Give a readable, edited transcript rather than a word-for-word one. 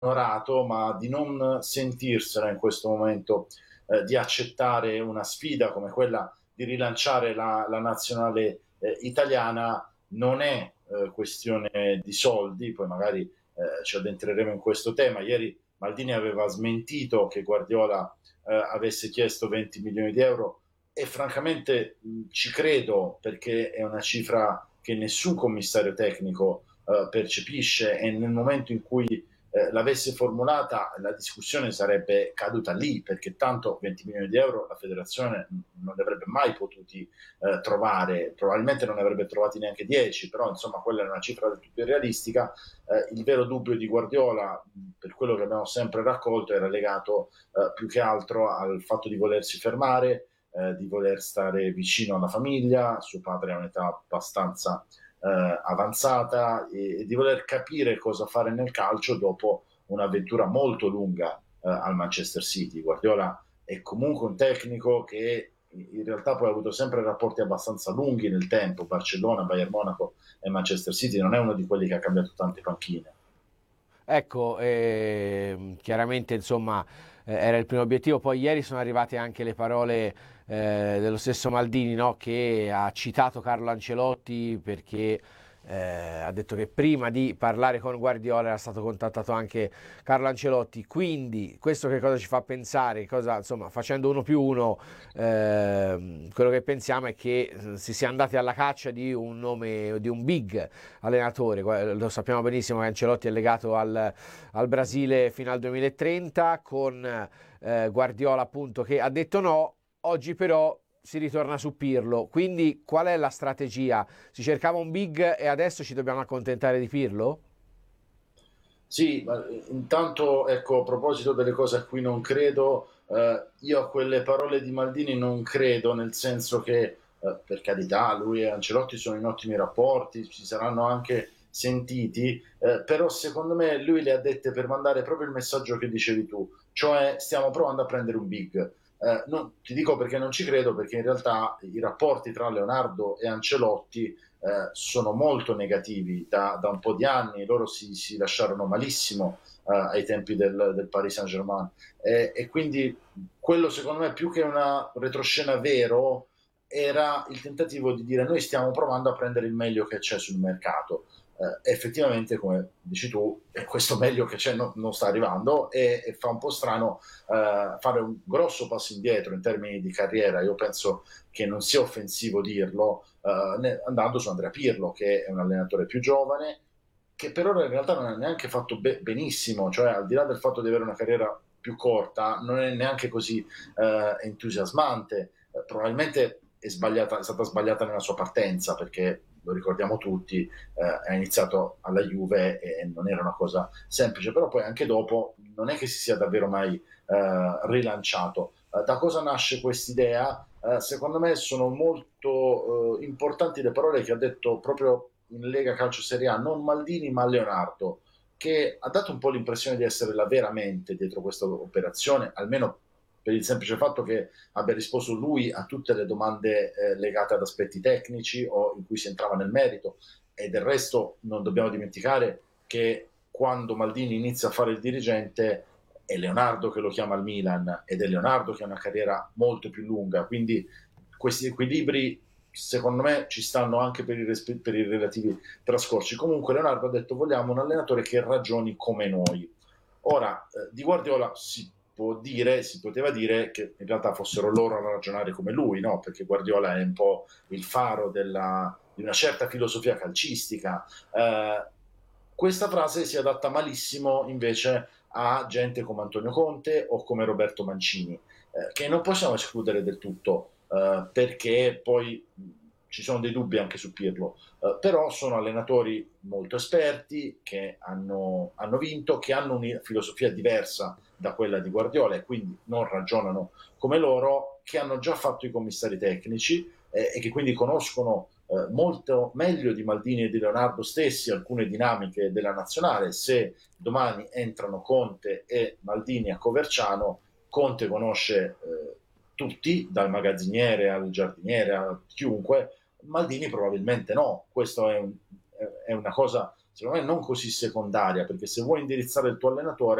onorato, ma di non sentirsela in questo momento di accettare una sfida come quella di rilanciare la nazionale italiana. Non è questione di soldi, poi magari ci addentreremo in questo tema. Ieri Maldini aveva smentito che Guardiola avesse chiesto 20 milioni di euro e francamente ci credo, perché è una cifra che nessun commissario tecnico percepisce, e nel momento in cui l'avesse formulata la discussione sarebbe caduta lì, perché tanto 20 milioni di euro la federazione non li avrebbe mai potuti trovare, probabilmente non ne avrebbe trovati neanche 10, però insomma quella è una cifra del tutto irrealistica. Il vero dubbio di Guardiola, per quello che abbiamo sempre raccolto, era legato più che altro al fatto di volersi fermare, di voler stare vicino alla famiglia. Suo padre ha un'età abbastanza avanzata, e di voler capire cosa fare nel calcio dopo un'avventura molto lunga al Manchester City. Guardiola è comunque un tecnico che in realtà poi ha avuto sempre rapporti abbastanza lunghi nel tempo: Barcellona, Bayern Monaco e Manchester City. Non è uno di quelli che ha cambiato tante panchine. Ecco, chiaramente insomma era il primo obiettivo, poi ieri sono arrivate anche le parole dello stesso Maldini, no? Che ha citato Carlo Ancelotti perché ha detto che prima di parlare con Guardiola era stato contattato anche Carlo Ancelotti, quindi questo che cosa ci fa pensare? Cosa, insomma, facendo uno più uno, quello che pensiamo è che si sia andati alla caccia di un nome, di un big allenatore. Lo sappiamo benissimo che Ancelotti è legato al Brasile fino al 2030, con Guardiola appunto che ha detto no. Oggi però si ritorna su Pirlo, quindi qual è la strategia? Si cercava un big e adesso ci dobbiamo accontentare di Pirlo? Sì, ma intanto ecco, a proposito delle cose a cui non credo, io a quelle parole di Maldini non credo, nel senso che, per carità, lui e Ancelotti sono in ottimi rapporti, si saranno anche sentiti, però secondo me lui le ha dette per mandare proprio il messaggio che dicevi tu, cioè stiamo provando a prendere un big. Ti dico perché non ci credo, perché in realtà i rapporti tra Leonardo e Ancelotti sono molto negativi da un po' di anni. Loro si lasciarono malissimo ai tempi del Paris Saint-Germain, e quindi quello secondo me, più che una retroscena vero, era il tentativo di dire: noi stiamo provando a prendere il meglio che c'è sul mercato. Effettivamente, come dici tu, questo meglio che c'è non sta arrivando, e fa un po' strano fare un grosso passo indietro in termini di carriera. Io penso che non sia offensivo dirlo, andando su Andrea Pirlo, che è un allenatore più giovane, che per ora in realtà non ha neanche fatto benissimo, cioè al di là del fatto di avere una carriera più corta, non è neanche così entusiasmante. Probabilmente è stata sbagliata nella sua partenza, perché lo ricordiamo tutti, ha iniziato alla Juve e non era una cosa semplice, però poi anche dopo non è che si sia davvero mai rilanciato. Da cosa nasce quest'idea? Secondo me sono molto importanti le parole che ha detto proprio in Lega Calcio Serie A, non Maldini ma Leonardo, che ha dato un po' l'impressione di essere la vera mente dietro questa operazione, almeno per il semplice fatto che abbia risposto lui a tutte le domande legate ad aspetti tecnici o in cui si entrava nel merito. E del resto non dobbiamo dimenticare che quando Maldini inizia a fare il dirigente è Leonardo che lo chiama al Milan, ed è Leonardo che ha una carriera molto più lunga, quindi questi equilibri secondo me ci stanno anche per i relativi trascorsi. Comunque Leonardo ha detto: vogliamo un allenatore che ragioni come noi. Ora, di Guardiola si poteva dire che in realtà fossero loro a ragionare come lui, no? Perché Guardiola è un po' il faro di una certa filosofia calcistica. Questa frase si adatta malissimo invece a gente come Antonio Conte o come Roberto Mancini, che non possiamo escludere del tutto, perché poi ci sono dei dubbi anche su Pirlo, però sono allenatori molto esperti che hanno vinto, che hanno una filosofia diversa da quella di Guardiola e quindi non ragionano come loro, che hanno già fatto i commissari tecnici e che quindi conoscono molto meglio di Maldini e di Leonardo stessi alcune dinamiche della nazionale. Se domani entrano Conte e Maldini a Coverciano, Conte conosce tutti, dal magazziniere al giardiniere a chiunque, Maldini probabilmente no. Questo è una cosa secondo me non così secondaria, perché se vuoi indirizzare il tuo allenatore